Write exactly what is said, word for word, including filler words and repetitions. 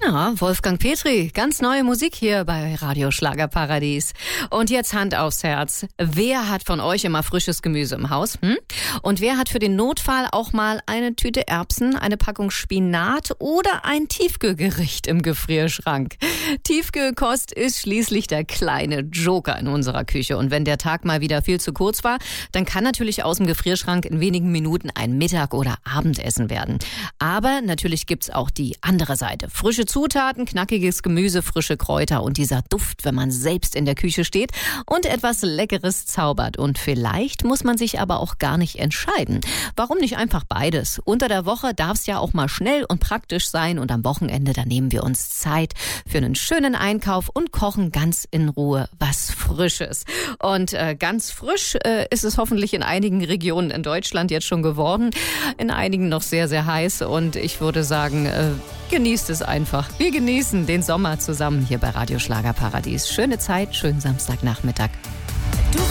Ja, Wolfgang Petri, ganz neue Musik hier bei Radio Schlagerparadies. Und jetzt Hand aufs Herz. Wer hat von euch immer frisches Gemüse im Haus? Hm? Und wer hat für den Notfall auch mal eine Tüte Erbsen, eine Packung Spinat oder ein Tiefkühlgericht im Gefrierschrank? Tiefkühlkost ist schließlich der kleine Joker in unserer Küche. Und wenn der Tag mal wieder viel zu kurz war, dann kann natürlich aus dem Gefrierschrank in wenigen Minuten ein Mittag- oder Abendessen werden. Aber natürlich gibt's auch die andere Seite. Frische Zutaten, knackiges Gemüse, frische Kräuter und dieser Duft, wenn man selbst in der Küche steht und etwas Leckeres zaubert. Und vielleicht muss man sich aber auch gar nicht entscheiden. Warum nicht einfach beides? Unter der Woche darf es ja auch mal schnell und praktisch sein und am Wochenende, da nehmen wir uns Zeit für einen schönen Einkauf und kochen ganz in Ruhe was Frisches. Und äh, ganz frisch äh, ist es hoffentlich in einigen Regionen in Deutschland jetzt schon geworden, in einigen noch sehr, sehr heiß und ich würde sagen, äh, genießt es einfach. Wir genießen den Sommer zusammen hier bei Radio Schlagerparadies. Schöne Zeit, schönen Samstagnachmittag.